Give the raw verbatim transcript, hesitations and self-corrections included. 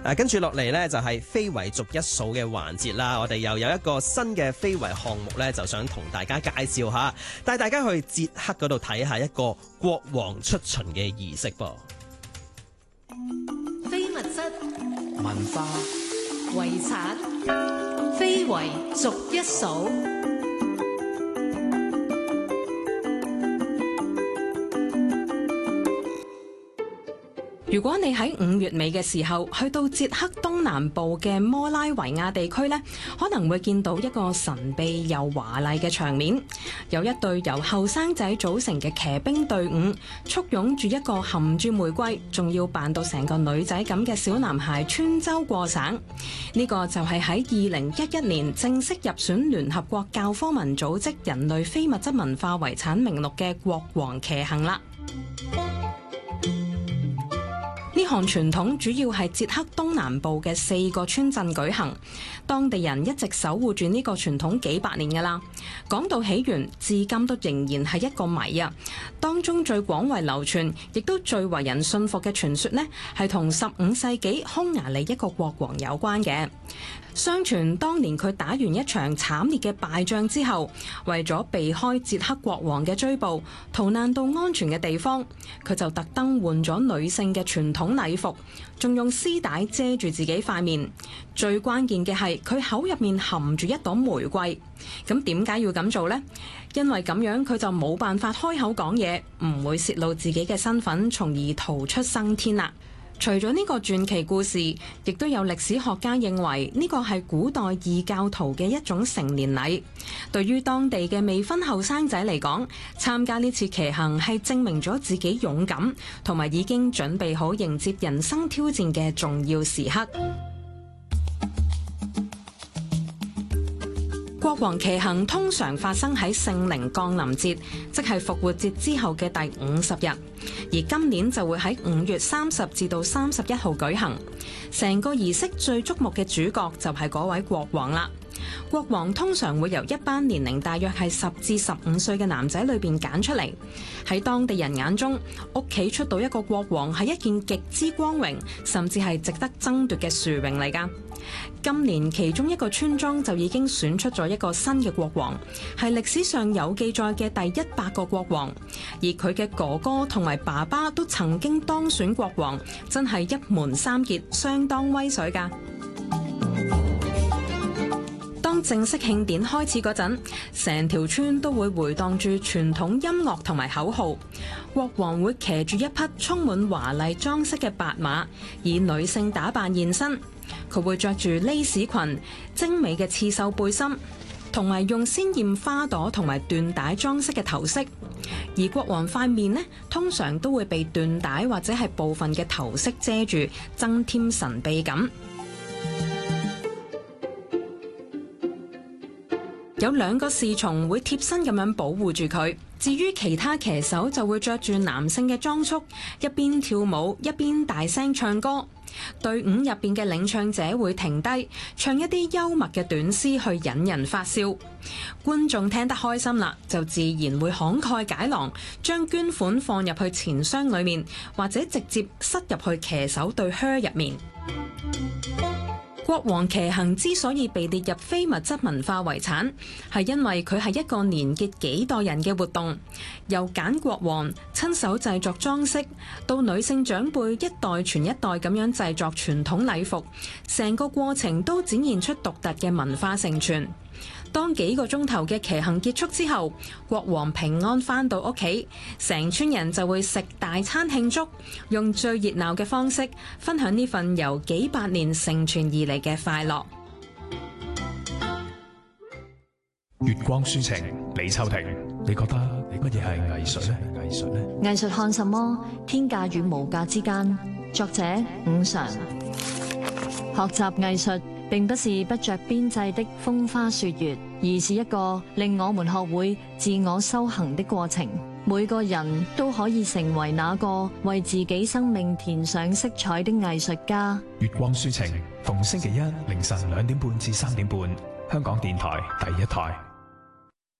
嗱，跟住落嚟呢，就係非遺逐一數嘅環節啦，我哋又有一個新嘅非遺項目呢，就想同大家介紹下，帶大家去捷克嗰度睇下一個國王出巡嘅儀式噃。 非物質文化遺產，非遺逐一數。 如果你喺五月尾嘅時候去到捷克東南部嘅摩拉維亞地區呢，可能會見到一個神秘又華麗嘅場面，有一隊由後生仔組成嘅騎兵隊伍，簇擁住一個含住玫瑰，仲要扮到成個女仔咁嘅小男孩穿州過省。呢個就係喺二零一一年正式入選聯合國教科文組織人類非物質文化遺產名錄嘅國王騎行啦。呢項傳統主要係捷克東南部嘅四個村鎮舉行，當地人一直守護住呢個傳統幾百年㗎啦。講到起源，至今都仍然係一個謎啊！當中最廣為流傳，亦都最為人信服嘅傳說呢，係同十五世紀匈牙利一個國王有關嘅。相傳當年佢打完一場慘烈嘅敗仗之後，為咗避開捷克國王嘅追捕，逃難到安全嘅地方，佢就特登換咗女性嘅傳統禮服，仲用絲帶遮住自己塊面。最關鍵嘅係佢口入面含住一朵玫瑰。咁點解要咁做呢？因為咁樣佢就冇辦法開口講嘢，唔會泄露自己嘅身份，從而逃出生天啦。除咗呢個傳奇故事，亦都有歷史學家認為呢個係古代異教徒嘅一種成年禮。對於當地嘅未婚後生仔嚟講，參加呢次騎行係證明咗自己勇敢，同埋已經準備好迎接人生挑戰嘅重要時刻。國王騎行通常發生喺聖靈降臨節，即係復活節之後嘅第五十日，而今年就會喺五月三十至到三十一號舉行。成個儀式最矚目嘅主角就係嗰位國王啦。國王通常會由一班年齡大約係十至十五歲嘅男仔裏邊揀出嚟。喺當地人眼中，屋企出到一個國王係一件極之光榮，甚至係值得爭奪嘅殊榮嚟㗎。今年其中一個村莊就已經選出咗一個新嘅國王，係歷史上有記載嘅第一百個國王，而佢嘅哥哥同埋爸爸都曾經當選國王，真係一門三傑，相當威水㗎。當正式慶典開始嗰陣，成條村都會回盪住傳統音樂同埋口號。國王會騎住一匹充滿華麗裝飾嘅白馬，以女性打扮現身。佢會着住蕾絲裙、精美嘅刺繡背心，同埋用鮮豔花朵同埋緞帶裝飾嘅頭飾。而國王塊面呢，通常都會被緞帶或者係部分嘅頭飾遮住，增添神秘感。有兩個侍從會貼身咁樣保護住佢，至於其他騎手就會着住男性嘅裝束，一邊跳舞一邊大聲唱歌。隊伍入邊嘅領唱者會停低，唱一啲幽默嘅短詩去引人發笑。觀眾聽得開心啦，就自然會慷慨解囊，將捐款放入去錢箱裏面，或者直接塞入去騎手對靴入面。國王騎行之所以被列入非物質文化遺產，係因為佢係一個連結幾代人嘅活動，由揀國王、親手製作裝飾，到女性長輩一代傳一代咁樣製作傳統禮服，成個過程都展現出獨特嘅文化承傳。當幾個鐘頭嘅騎行結束之後，國王平安返到屋企，成村人就會食大餐慶祝，用最熱鬧嘅方式分享呢份由幾百年承傳而嚟嘅快樂。 月光抒情，李秋婷，你覺得乜嘢係藝術呢？藝術呢？ 藝術看什麼？天價與無價之間。作者伍常。學習藝術並不是不着邊際的風花雪月，而是一個令我們學會自我修行的過程。每個人都可以成為那個為自己生命填上色彩的藝術家。 月光抒情，逢星期一凌晨兩點半至三點半，香港電台第一台。